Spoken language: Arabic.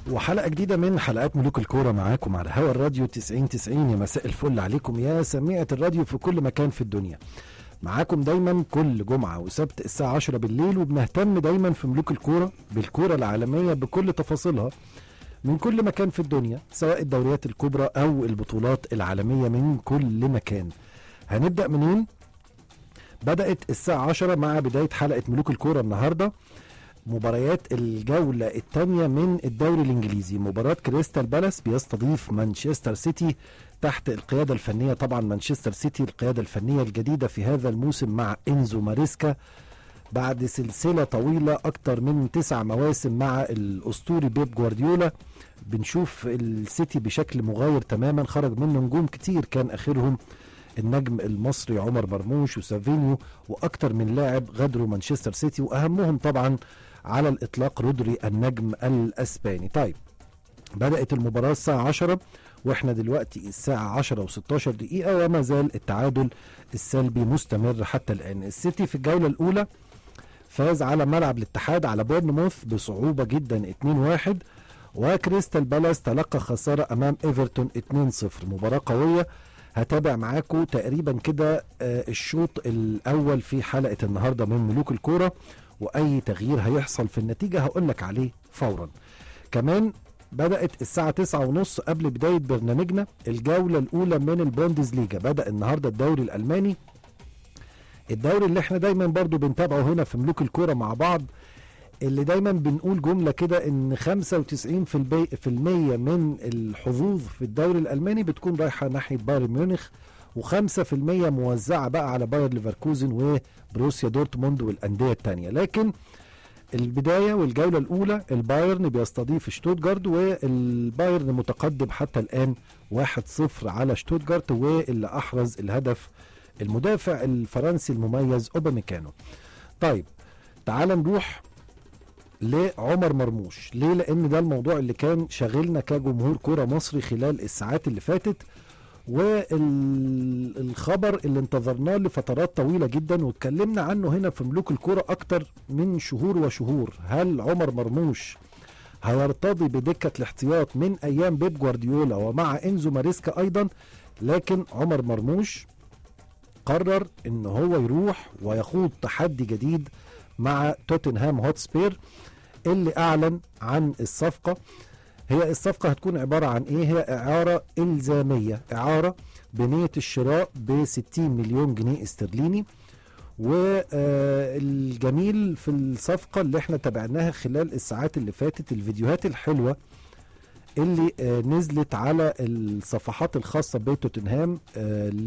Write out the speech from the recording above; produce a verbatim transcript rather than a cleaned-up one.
وحلقة جديدة من حلقات ملوك الكورة معاكم على هوا الراديو تسعين تسعين. يا مساء الفل عليكم يا سميعة الراديو في كل مكان في الدنيا. معاكم دايما كل جمعة وسبت الساعة عشرة بالليل، وبنهتم دايما في ملوك الكورة بالكورة العالمية بكل تفاصيلها من كل مكان في الدنيا، سواء الدوريات الكبرى أو البطولات العالمية من كل مكان. هنبدأ منين؟ بدأت الساعة عشرة مع بداية حلقة ملوك الكورة النهاردة مباريات الجولة الثانية من الدوري الإنجليزي. مباراة كريستال بالاس بيستضيف مانشستر سيتي تحت القيادة الفنية، طبعا مانشستر سيتي القيادة الفنية الجديدة في هذا الموسم مع إنزو ماريسكا بعد سلسلة طويلة أكتر من تسع مواسم مع الأسطوري بيب جوارديولا. بنشوف السيتي بشكل مغاير تماما، خرج منه نجوم كتير كان آخرهم النجم المصري عمر مرموش وسافينيو واكتر من لاعب غادروا مانشستر سيتي، واهمهم طبعا على الاطلاق رودري النجم الاسباني. طيب بدأت المباراة الساعة عشرة واحنا دلوقتي الساعة عشرة وستاشر دقيقة، وما زال التعادل السلبي مستمر حتى الآن. السيتي في الجولة الأولى فاز على ملعب الاتحاد على بورنموث بصعوبة جدا اتنين واحد، وكريستال بالاس تلقى خسارة أمام إيفرتون اتنين صفر. مباراة قوية. هتابع معاكم تقريبا كده الشوط الأول في حلقة النهاردة من ملوك الكورة، وأي تغيير هيحصل في النتيجة هقولك عليه فورا. كمان بدأت الساعة تسعة ونص قبل بداية برنامجنا الجولة الأولى من البوندسليجا. بدأ النهاردة الدوري الألماني، الدوري اللي احنا دايما برضو بنتابعه هنا في ملوك الكورة مع بعض، اللي دايما بنقول جملة كده ان خمسة وتسعين في المية من الحظوظ في الدوري الألماني بتكون رايحة ناحية بايرن ميونخ، وخمسة في المية موزعة بقى على باير ليفركوزن وبروسيا دورتموند والأندية التانية. لكن البداية والجولة الأولى البايرن بيستضيف شتوتجارت، والبايرن متقدم حتى الآن واحد صفر على شتوتجارت، واللي أحرز الهدف المدافع الفرنسي المميز أوباميكانو. طيب تعال نروح لعمر مرموش. ليه؟ لأن ده الموضوع اللي كان شاغلنا كجمهور كرة مصري خلال الساعات اللي فاتت، والخبر اللي انتظرناه لفترات طويلة جدا واتكلمنا عنه هنا في ملوك الكرة أكتر من شهور وشهور. هل عمر مرموش هيرتضي بدكة الاحتياط من أيام بيب جوارديولا ومع إنزو ماريسكا أيضا؟ لكن عمر مرموش قرر إن هو يروح ويخوض تحدي جديد مع توتنهام هوتسبير اللي أعلن عن الصفقة. هي الصفقة هتكون عبارة عن إيه؟ هي إعارة إلزامية، إعارة بنية الشراء بستين مليون جنيه استرليني. والجميل في الصفقة اللي احنا تابعناها خلال الساعات اللي فاتت الفيديوهات الحلوة اللي نزلت على الصفحات الخاصة بتوتنهام